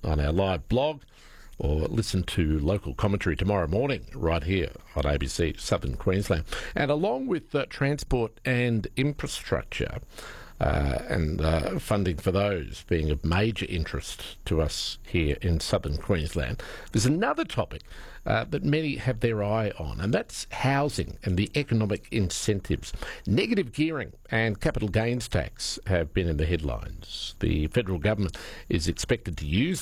on our live blog, or listen to local commentary tomorrow morning right here on ABC Southern Queensland. And along with transport and infrastructure and funding for those being of major interest to us here in Southern Queensland, there's another topic that many have their eye on, and that's housing and the economic incentives. Negative gearing and capital gains tax have been in the headlines. The federal government is expected to use